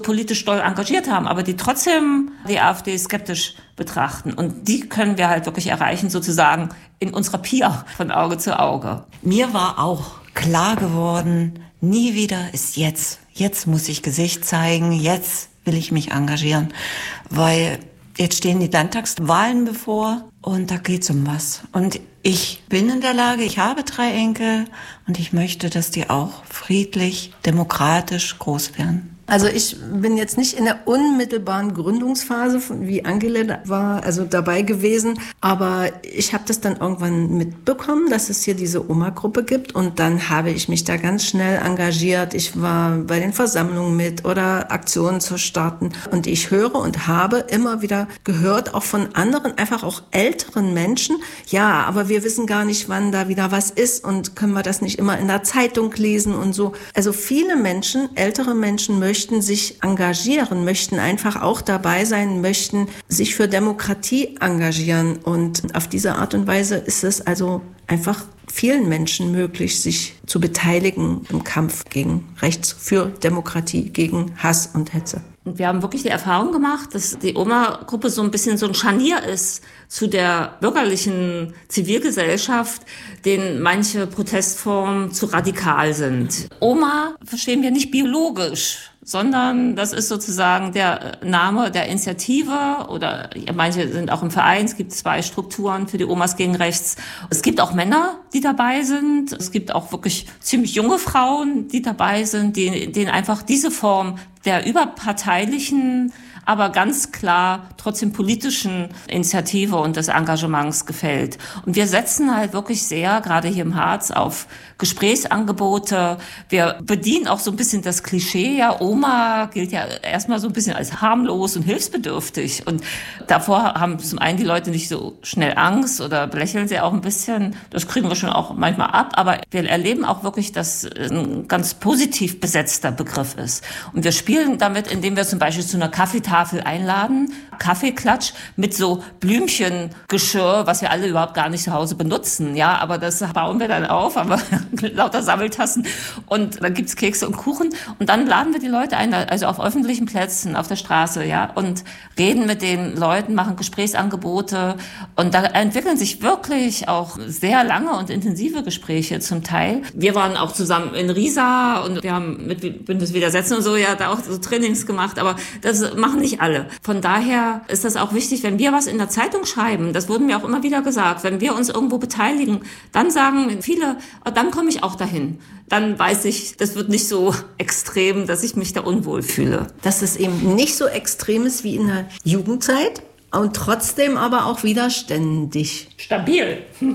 politisch doll engagiert haben, aber die trotzdem die AfD skeptisch betrachten. Und die können wir halt wirklich erreichen, sozusagen in unserer Pia von Auge zu Auge. Mir war auch klar geworden, nie wieder ist jetzt. Jetzt muss ich Gesicht zeigen, jetzt will ich mich engagieren, weil jetzt stehen die Landtagswahlen bevor und da geht's um was. Und ich bin in der Lage, ich habe 3 Enkel und ich möchte, dass die auch friedlich, demokratisch groß werden. Also ich bin jetzt nicht in der unmittelbaren Gründungsphase, wie Angela war, also dabei gewesen, aber ich habe das dann irgendwann mitbekommen, dass es hier diese Oma-Gruppe gibt und dann habe ich mich da ganz schnell engagiert. Ich war bei den Versammlungen mit oder Aktionen zu starten und ich höre und habe immer wieder gehört, auch von anderen, einfach auch älteren Menschen, ja, aber wir wissen gar nicht, wann da wieder was ist und können wir das nicht immer in der Zeitung lesen und so. Also viele Menschen, ältere Menschen möchten sich engagieren, möchten einfach auch dabei sein, möchten sich für Demokratie engagieren. Und auf diese Art und Weise ist es also einfach vielen Menschen möglich, sich zu beteiligen im Kampf gegen Rechts, für Demokratie, gegen Hass und Hetze. Und wir haben wirklich die Erfahrung gemacht, dass die Oma-Gruppe so ein bisschen so ein Scharnier ist zu der bürgerlichen Zivilgesellschaft, denen manche Protestformen zu radikal sind. Oma verstehen wir nicht biologisch, sondern das ist sozusagen der Name der Initiative oder manche sind auch im Verein. Es gibt 2 Strukturen für die Omas gegen Rechts. Es gibt auch Männer, die dabei sind. Es gibt auch wirklich ziemlich junge Frauen, die dabei sind, denen einfach diese Form der überparteilichen, aber ganz klar trotzdem politischen Initiative und des Engagements gefällt. Und wir setzen halt wirklich sehr, gerade hier im Harz, auf Gesprächsangebote. Wir bedienen auch so ein bisschen das Klischee, ja, Oma gilt ja erstmal so ein bisschen als harmlos und hilfsbedürftig. Und davor haben zum einen die Leute nicht so schnell Angst oder belächeln sie auch ein bisschen. Das kriegen wir schon auch manchmal ab. Aber wir erleben auch wirklich, dass es ein ganz positiv besetzter Begriff ist. Und wir spielen damit, indem wir zum Beispiel zu einer Kaffeetafel einladen, Kaffeeklatsch mit so Blümchengeschirr, was wir alle überhaupt gar nicht zu Hause benutzen. Ja, aber das bauen wir dann auf, aber lauter Sammeltassen. Und dann gibt's Kekse und Kuchen. Und dann laden wir die Leute ein, also auf öffentlichen Plätzen, auf der Straße, ja, und reden mit den Leuten, machen Gesprächsangebote. Und da entwickeln sich wirklich auch sehr lange und intensive Gespräche zum Teil. Wir waren auch zusammen in Riesa und wir haben mit Bündnis Widersetzen und so ja da auch so Trainings gemacht, aber das machen nicht alle. Von daher ist das auch wichtig, wenn wir was in der Zeitung schreiben, das wurden mir auch immer wieder gesagt, wenn wir uns irgendwo beteiligen, dann sagen viele, dann komme ich auch dahin. Dann weiß ich, das wird nicht so extrem, dass ich mich da unwohl fühle. Dass es eben nicht so extrem ist wie in der Jugendzeit und trotzdem aber auch widerständig. Stabil.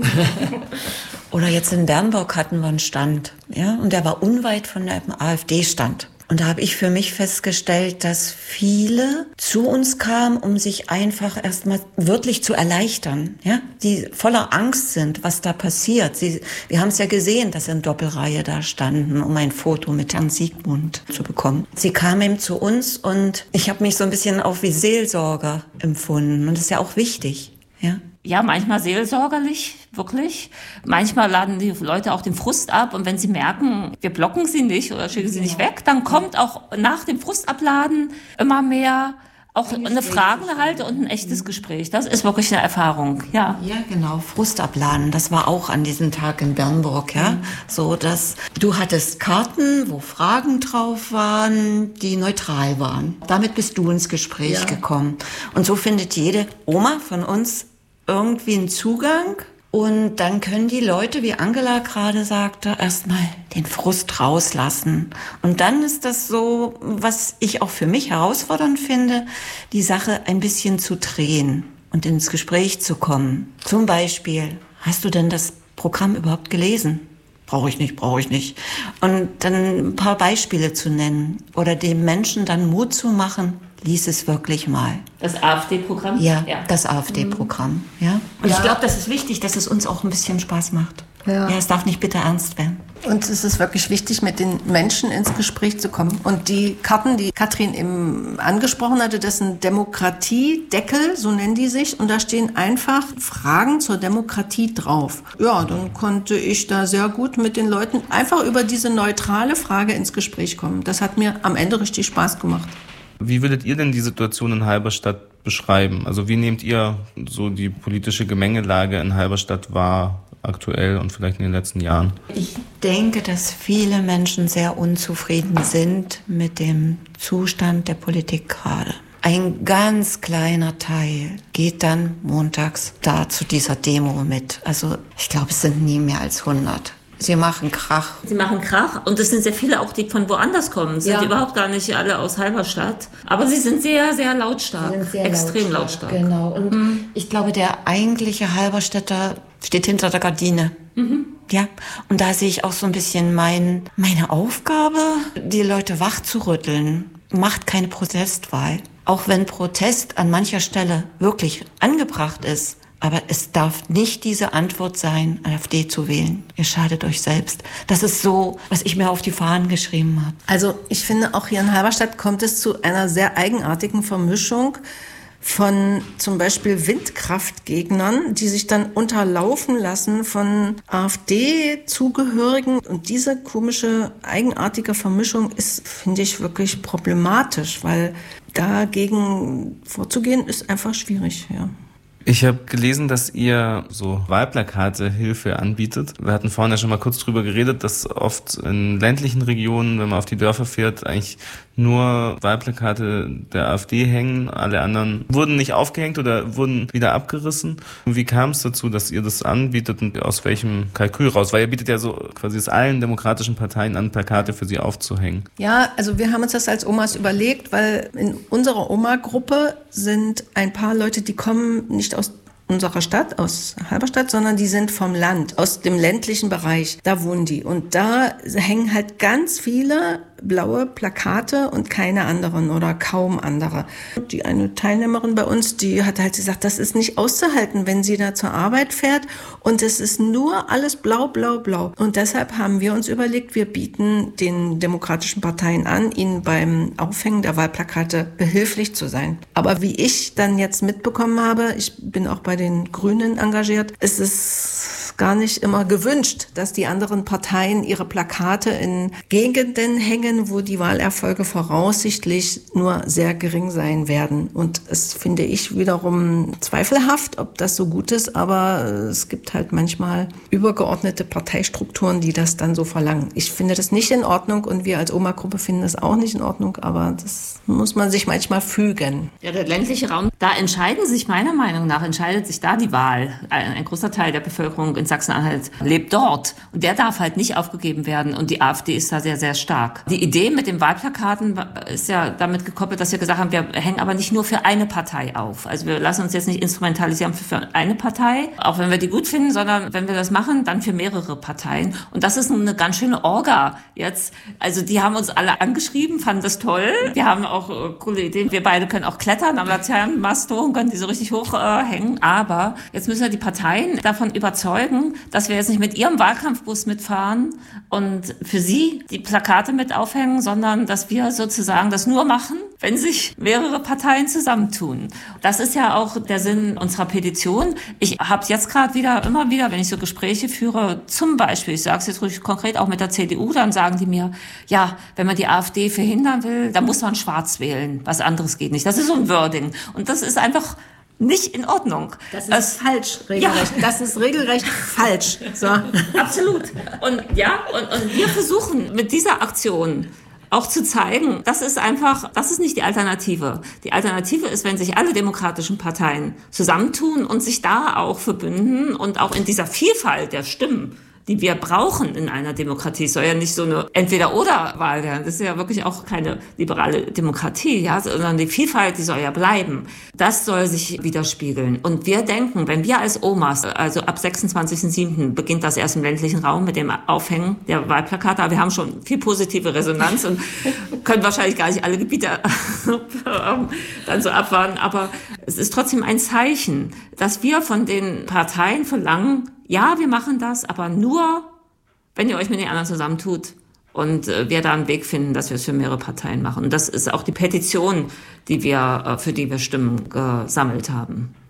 Oder jetzt in Bernburg hatten wir einen Stand, ja, und der war unweit von einem AfD-Stand. Und da habe ich für mich festgestellt, dass viele zu uns kamen, um sich einfach erstmal wirklich zu erleichtern, ja, die voller Angst sind, was da passiert. Wir haben es ja gesehen, dass sie in Doppelreihe da standen, um ein Foto mit Herrn Siegmund zu bekommen. Sie kamen eben zu uns und ich habe mich so ein bisschen auch wie Seelsorger empfunden. Und das ist ja auch wichtig, ja. Ja, manchmal seelsorgerlich, wirklich. Manchmal laden die Leute auch den Frust ab und wenn sie merken, wir blocken sie nicht oder schicken sie nicht weg, dann kommt auch nach dem Frustabladen immer mehr auch eine Fragenhalte und ein echtes Gespräch. Das ist wirklich eine Erfahrung, ja. Ja, genau, Frustabladen, das war auch an diesem Tag in Bernburg, ja. So, dass du hattest Karten, wo Fragen drauf waren, die neutral waren. Damit bist du ins Gespräch gekommen. Und so findet jede Oma von uns irgendwie einen Zugang und dann können die Leute, wie Angela gerade sagte, erstmal den Frust rauslassen. Und dann ist das so, was ich auch für mich herausfordernd finde, die Sache ein bisschen zu drehen und ins Gespräch zu kommen. Zum Beispiel, hast du denn das Programm überhaupt gelesen? Brauche ich nicht. Und dann ein paar Beispiele zu nennen oder dem Menschen dann Mut zu machen, lies es wirklich mal. Das AfD-Programm? Ja, das AfD-Programm. Ja. Und ich glaube, das ist wichtig, dass es uns auch ein bisschen Spaß macht. Ja, es darf nicht bitter ernst werden. Und es ist wirklich wichtig, mit den Menschen ins Gespräch zu kommen. Und die Karten, die Katrin eben angesprochen hatte, das sind Demokratiedeckel, so nennen die sich. Und da stehen einfach Fragen zur Demokratie drauf. Ja, dann konnte ich da sehr gut mit den Leuten einfach über diese neutrale Frage ins Gespräch kommen. Das hat mir am Ende richtig Spaß gemacht. Wie würdet ihr denn die Situation in Halberstadt beschreiben? Also wie nehmt ihr so die politische Gemengelage in Halberstadt wahr, aktuell und vielleicht in den letzten Jahren? Ich denke, dass viele Menschen sehr unzufrieden sind mit dem Zustand der Politik gerade. Ein ganz kleiner Teil geht dann montags da zu dieser Demo mit. Also ich glaube, es sind nie mehr als 100. Sie machen Krach. Sie machen Krach und es sind sehr viele auch, die von woanders kommen. Sind überhaupt gar nicht alle aus Halberstadt. Aber sie sind sehr, sehr lautstark. Extrem lautstark. Genau. Und ich glaube, der eigentliche Halberstädter steht hinter der Gardine. Ja, und da sehe ich auch so ein bisschen meine Aufgabe, die Leute wach zu rütteln. Macht keine Protestwahl. Auch wenn Protest an mancher Stelle wirklich angebracht ist. Aber es darf nicht diese Antwort sein, AfD zu wählen. Ihr schadet euch selbst. Das ist so, was ich mir auf die Fahnen geschrieben habe. Also ich finde, auch hier in Halberstadt kommt es zu einer sehr eigenartigen Vermischung von zum Beispiel Windkraftgegnern, die sich dann unterlaufen lassen von AfD-Zugehörigen. Und diese komische, eigenartige Vermischung ist, finde ich, wirklich problematisch, weil dagegen vorzugehen ist einfach schwierig, ja. Ich habe gelesen, dass ihr so Wahlplakate-Hilfe anbietet. Wir hatten vorhin ja schon mal kurz drüber geredet, dass oft in ländlichen Regionen, wenn man auf die Dörfer fährt, eigentlich nur Wahlplakate der AfD hängen. Alle anderen wurden nicht aufgehängt oder wurden wieder abgerissen. Und wie kam es dazu, dass ihr das anbietet und aus welchem Kalkül raus? Weil ihr bietet ja so quasi es allen demokratischen Parteien an, Plakate für sie aufzuhängen. Ja, also wir haben uns das als Omas überlegt, weil in unserer Oma-Gruppe sind ein paar Leute, die kommen nicht aus unserer Stadt, aus Halberstadt, sondern die sind vom Land, aus dem ländlichen Bereich. Da wohnen die. Und da hängen halt ganz viele blaue Plakate und keine anderen oder kaum andere. Die eine Teilnehmerin bei uns, die hat halt gesagt, das ist nicht auszuhalten, wenn sie da zur Arbeit fährt und es ist nur alles blau, blau, blau. Und deshalb haben wir uns überlegt, wir bieten den demokratischen Parteien an, ihnen beim Aufhängen der Wahlplakate behilflich zu sein. Aber wie ich dann jetzt mitbekommen habe, ich bin auch bei den Grünen engagiert, ist es gar nicht immer gewünscht, dass die anderen Parteien ihre Plakate in Gegenden hängen, wo die Wahlerfolge voraussichtlich nur sehr gering sein werden. Und es finde ich wiederum zweifelhaft, ob das so gut ist, aber es gibt halt manchmal übergeordnete Parteistrukturen, die das dann so verlangen. Ich finde das nicht in Ordnung und wir als Oma-Gruppe finden das auch nicht in Ordnung, aber das muss man sich manchmal fügen. Ja, der ländliche Raum, da entscheidet sich da die Wahl. Ein großer Teil der Bevölkerung in Sachsen-Anhalt lebt dort. Und der darf halt nicht aufgegeben werden. Und die AfD ist da sehr, sehr stark. Die Idee mit den Wahlplakaten ist ja damit gekoppelt, dass wir gesagt haben, wir hängen aber nicht nur für eine Partei auf. Also wir lassen uns jetzt nicht instrumentalisieren für eine Partei, auch wenn wir die gut finden, sondern wenn wir das machen, dann für mehrere Parteien. Und das ist eine ganz schöne Orga jetzt. Also die haben uns alle angeschrieben, fanden das toll. Wir haben auch coole Ideen. Wir beide können auch klettern am Laternenmast hoch und können die so richtig hoch hängen. Aber jetzt müssen wir die Parteien davon überzeugen, dass wir jetzt nicht mit ihrem Wahlkampfbus mitfahren und für sie die Plakate mit aufhängen, sondern dass wir sozusagen das nur machen, wenn sich mehrere Parteien zusammentun. Das ist ja auch der Sinn unserer Petition. Ich habe jetzt gerade immer wieder, wenn ich so Gespräche führe, zum Beispiel, ich sage es jetzt ruhig konkret auch mit der CDU, dann sagen die mir, ja, wenn man die AfD verhindern will, dann muss man schwarz wählen. Was anderes geht nicht. Das ist so ein Wording. Und das ist einfach nicht in Ordnung. Das ist falsch, regelrecht. Ja. Das ist regelrecht falsch. So. Absolut. Und wir versuchen mit dieser Aktion auch zu zeigen, das ist nicht die Alternative. Die Alternative ist, wenn sich alle demokratischen Parteien zusammentun und sich da auch verbünden und auch in dieser Vielfalt der Stimmen, die wir brauchen in einer Demokratie. Es soll ja nicht so eine Entweder-oder-Wahl werden. Das ist ja wirklich auch keine liberale Demokratie, ja, sondern die Vielfalt, die soll ja bleiben. Das soll sich widerspiegeln. Und wir denken, wenn wir als Omas, also ab 26.07. beginnt das erst im ländlichen Raum mit dem Aufhängen der Wahlplakate, aber wir haben schon viel positive Resonanz und können wahrscheinlich gar nicht alle Gebiete dann so abwarten. Aber es ist trotzdem ein Zeichen, dass wir von den Parteien verlangen, ja, wir machen das, aber nur, wenn ihr euch mit den anderen zusammentut und wir da einen Weg finden, dass wir es für mehrere Parteien machen. Und das ist auch die Petition, für die wir Stimmen gesammelt haben.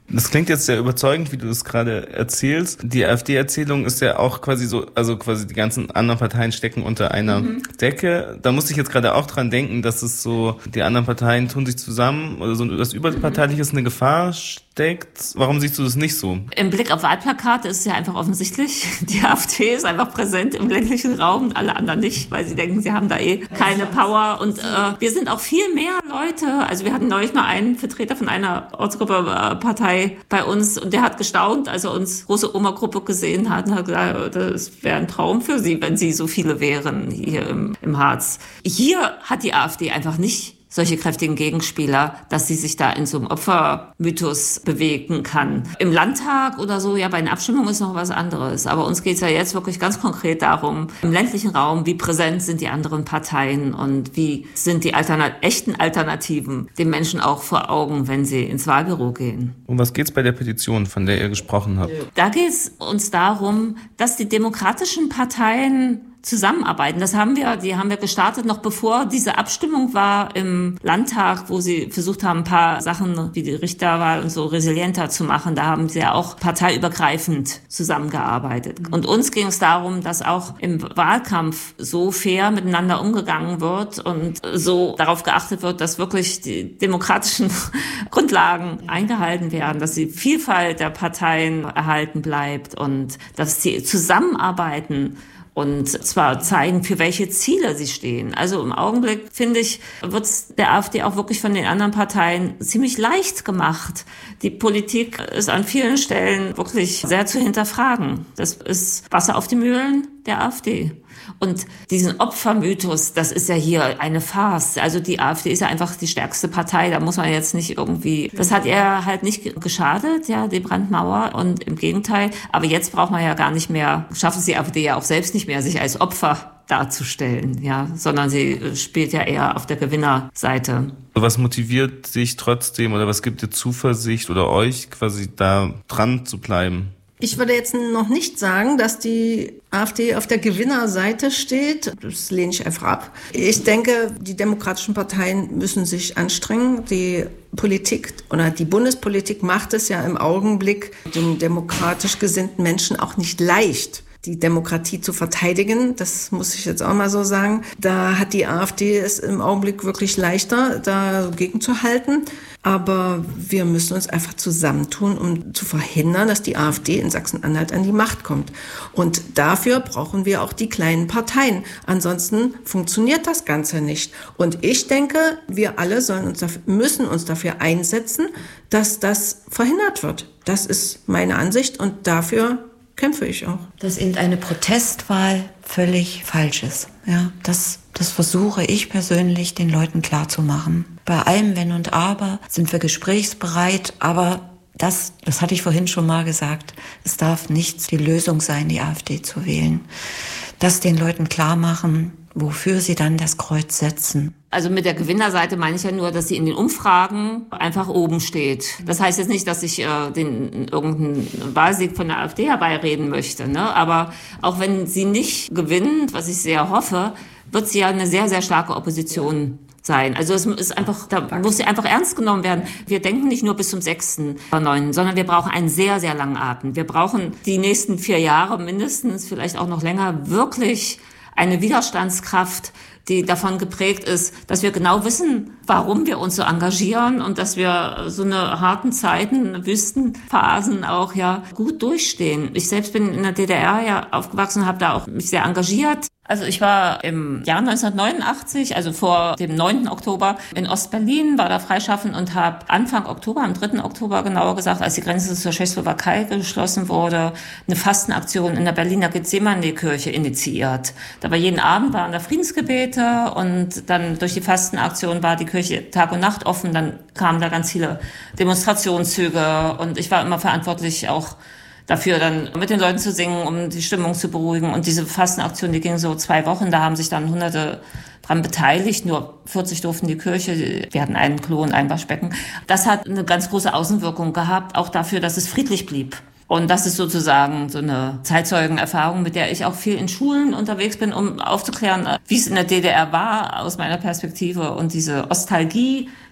Das klingt jetzt sehr überzeugend, wie du das gerade erzählst. Die AfD-Erzählung ist ja auch quasi so, also quasi die ganzen anderen Parteien stecken unter einer Decke. Da musste ich jetzt gerade auch dran denken, dass es so, die anderen Parteien tun sich zusammen oder so, dass Überparteiliches eine Gefahr steckt. Warum siehst du das nicht so? Im Blick auf Wahlplakate ist es ja einfach offensichtlich. Die AfD ist einfach präsent im ländlichen Raum, alle anderen nicht, weil sie denken, sie haben da keine Power. Und wir sind auch viel mehr Leute. Also wir hatten neulich mal einen Vertreter von einer Ortsgruppe Partei bei uns und der hat gestaunt, als er uns große Oma-Gruppe gesehen hat und hat gesagt, das wäre ein Traum für sie, wenn sie so viele wären hier im Harz. Hier hat die AfD einfach nicht solche kräftigen Gegenspieler, dass sie sich da in so einem Opfermythos bewegen kann. Im Landtag oder so, ja, bei den Abstimmungen ist noch was anderes. Aber uns geht's ja jetzt wirklich ganz konkret darum, im ländlichen Raum, wie präsent sind die anderen Parteien und wie sind die echten Alternativen den Menschen auch vor Augen, wenn sie ins Wahlbüro gehen. Um was geht's bei der Petition, von der ihr gesprochen habt? Da geht's uns darum, dass die demokratischen Parteien zusammenarbeiten. Die haben wir gestartet, noch bevor diese Abstimmung war im Landtag, wo sie versucht haben, ein paar Sachen wie die Richterwahl und so resilienter zu machen. Da haben sie ja auch parteiübergreifend zusammengearbeitet. Und uns ging es darum, dass auch im Wahlkampf so fair miteinander umgegangen wird und so darauf geachtet wird, dass wirklich die demokratischen Grundlagen eingehalten werden, dass die Vielfalt der Parteien erhalten bleibt und dass sie zusammenarbeiten und zwar zeigen, für welche Ziele sie stehen. Also im Augenblick, finde ich, wird es der AfD auch wirklich von den anderen Parteien ziemlich leicht gemacht. Die Politik ist an vielen Stellen wirklich sehr zu hinterfragen. Das ist Wasser auf die Mühlen der AfD. Und diesen Opfermythos, das ist ja hier eine Farce. Also die AfD ist ja einfach die stärkste Partei. Da muss man jetzt nicht irgendwie, das hat ihr halt nicht geschadet, ja, die Brandmauer. Und im Gegenteil. Aber jetzt braucht man ja gar nicht mehr, schafft es die AfD ja auch selbst nicht mehr, sich als Opfer darzustellen, ja, sondern sie spielt ja eher auf der Gewinnerseite. Was motiviert sich trotzdem oder was gibt dir Zuversicht oder euch quasi da dran zu bleiben? Ich würde jetzt noch nicht sagen, dass die AfD auf der Gewinnerseite steht. Das lehne ich einfach ab. Ich denke, die demokratischen Parteien müssen sich anstrengen. Die Politik oder die Bundespolitik macht es ja im Augenblick den demokratisch gesinnten Menschen auch nicht leicht, die Demokratie zu verteidigen. Das muss ich jetzt auch mal so sagen. Da hat die AfD es im Augenblick wirklich leichter, dagegen zu halten. Aber wir müssen uns einfach zusammentun, um zu verhindern, dass die AfD in Sachsen-Anhalt an die Macht kommt. Und dafür brauchen wir auch die kleinen Parteien. Ansonsten funktioniert das Ganze nicht. Und ich denke, wir alle müssen uns dafür einsetzen, dass das verhindert wird. Das ist meine Ansicht und dafür kämpfe ich auch. Dass eben eine Protestwahl völlig falsch ist. Ja, das versuche ich persönlich den Leuten klarzumachen. Bei allem Wenn und Aber sind wir gesprächsbereit, aber das hatte ich vorhin schon mal gesagt, es darf nicht die Lösung sein, die AfD zu wählen. Das den Leuten klar machen, wofür sie dann das Kreuz setzen. Also mit der Gewinnerseite meine ich ja nur, dass sie in den Umfragen einfach oben steht. Das heißt jetzt nicht, dass ich irgendeinen Wahlsieg von der AfD herbeireden möchte, ne? Aber auch wenn sie nicht gewinnt, was ich sehr hoffe, wird sie ja eine sehr, sehr starke Opposition sein. Also es ist einfach, da muss sie einfach ernst genommen werden. Wir denken nicht nur bis zum 6. oder 9., sondern wir brauchen einen sehr, sehr langen Atem. Wir brauchen die nächsten 4 Jahre mindestens, vielleicht auch noch länger, wirklich eine Widerstandskraft, die davon geprägt ist, dass wir genau wissen, warum wir uns so engagieren und dass wir so eine harten Zeiten, Wüstenphasen auch ja gut durchstehen. Ich selbst bin in der DDR ja aufgewachsen und habe da auch mich sehr engagiert. Also ich war im Jahr 1989, also vor dem 9. Oktober in Ostberlin, war da freischaffend und habe Anfang Oktober, am 3. Oktober genauer gesagt, als die Grenze zur Tschechoslowakei geschlossen wurde, eine Fastenaktion in der Berliner Gethsemane-Kirche initiiert. Da war jeden Abend waren da Friedensgebete und dann durch die Fastenaktion war die Kirche Tag und Nacht offen, dann kamen da ganz viele Demonstrationszüge und ich war immer verantwortlich auch dafür dann mit den Leuten zu singen, um die Stimmung zu beruhigen. Und diese Fastenaktion, die ging so 2 Wochen, da haben sich dann Hunderte dran beteiligt, nur 40 durften die Kirche, wir hatten einen Klo und ein Waschbecken. Das hat eine ganz große Außenwirkung gehabt, auch dafür, dass es friedlich blieb. Und das ist sozusagen so eine Zeitzeugenerfahrung, mit der ich auch viel in Schulen unterwegs bin, um aufzuklären, wie es in der DDR war, aus meiner Perspektive. Und diese Ostalgie,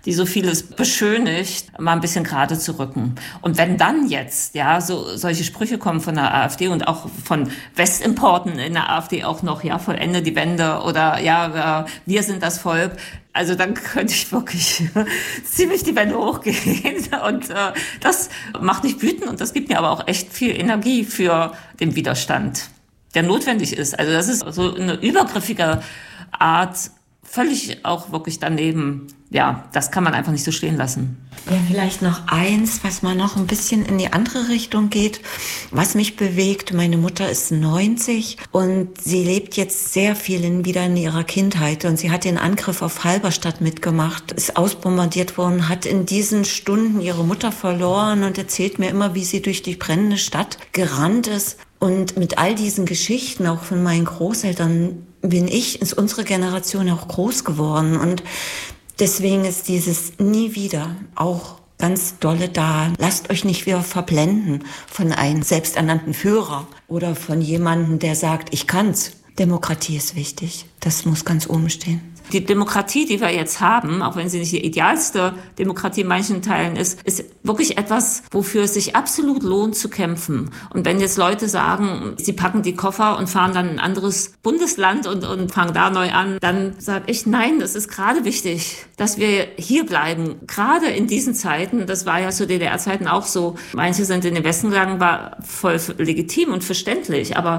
die so vieles beschönigt, mal ein bisschen gerade zu rücken. Und wenn dann jetzt, ja, so solche Sprüche kommen von der AfD und auch von Westimporten in der AfD auch noch, ja, vollende die Wende oder ja, wir sind das Volk. Also dann könnte ich wirklich ziemlich die Wände hochgehen und das macht mich wütend und das gibt mir aber auch echt viel Energie für den Widerstand, der notwendig ist. Also das ist so eine übergriffige Art, völlig auch wirklich daneben. Ja, das kann man einfach nicht so stehen lassen. Ja, vielleicht noch eins, was mal noch ein bisschen in die andere Richtung geht, was mich bewegt. Meine Mutter ist 90 und sie lebt jetzt sehr viel wieder in ihrer Kindheit und sie hat den Angriff auf Halberstadt mitgemacht, ist ausbombardiert worden, hat in diesen Stunden ihre Mutter verloren und erzählt mir immer, wie sie durch die brennende Stadt gerannt ist. Und mit all diesen Geschichten, auch von meinen Großeltern, ist unsere Generation auch groß geworden. Und deswegen ist dieses nie wieder auch ganz dolle da. Lasst euch nicht wieder verblenden von einem selbsternannten Führer oder von jemandem, der sagt, ich kann's. Demokratie ist wichtig. Das muss ganz oben stehen. Die Demokratie, die wir jetzt haben, auch wenn sie nicht die idealste Demokratie in manchen Teilen ist wirklich etwas, wofür es sich absolut lohnt zu kämpfen. Und wenn jetzt Leute sagen, sie packen die Koffer und fahren dann in ein anderes Bundesland und fangen da neu an, dann sage ich, nein, das ist gerade wichtig, dass wir hier bleiben. Gerade in diesen Zeiten, das war ja zu DDR-Zeiten auch so, manche sind in den Westen gegangen, war voll legitim und verständlich, aber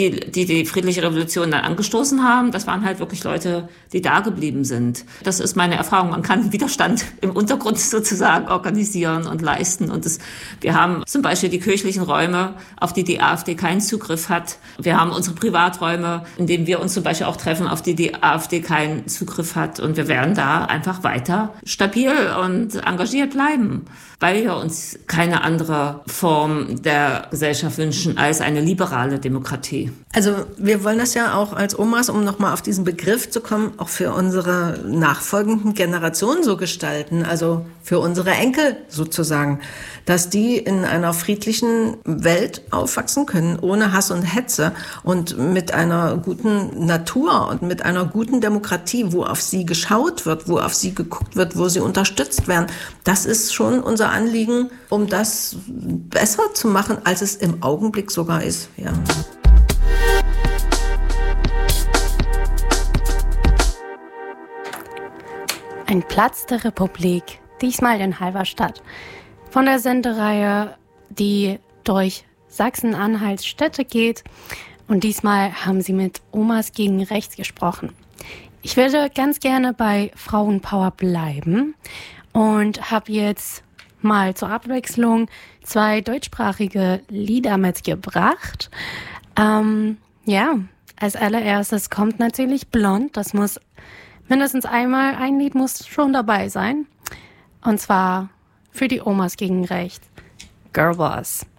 die friedliche Revolution dann angestoßen haben, das waren halt wirklich Leute, die da geblieben sind. Das ist meine Erfahrung. Man kann Widerstand im Untergrund sozusagen organisieren und leisten. Und wir haben zum Beispiel die kirchlichen Räume, auf die die AfD keinen Zugriff hat. Wir haben unsere Privaträume, in denen wir uns zum Beispiel auch treffen, auf die die AfD keinen Zugriff hat. Und wir werden da einfach weiter stabil und engagiert bleiben, weil wir uns keine andere Form der Gesellschaft wünschen als eine liberale Demokratie. Also wir wollen das ja auch als Omas, um nochmal auf diesen Begriff zu kommen, auch für unsere nachfolgenden Generationen so gestalten, also für unsere Enkel sozusagen, dass die in einer friedlichen Welt aufwachsen können, ohne Hass und Hetze und mit einer guten Natur und mit einer guten Demokratie, wo auf sie geschaut wird, wo auf sie geguckt wird, wo sie unterstützt werden. Das ist schon unser Anliegen, um das besser zu machen, als es im Augenblick sogar ist. Ja. Ein Platz der Republik, diesmal in Halberstadt. Von der Sendereihe, die durch Sachsen-Anhalts Städte geht. Und diesmal haben sie mit Omas gegen Rechts gesprochen. Ich würde ganz gerne bei Frauenpower bleiben und habe jetzt mal zur Abwechslung 2 deutschsprachige Lieder mitgebracht. Als allererstes kommt natürlich Blond. Das muss mindestens einmal, ein Lied muss schon dabei sein. Und zwar für die Omas gegen Rechts. Girl Boss.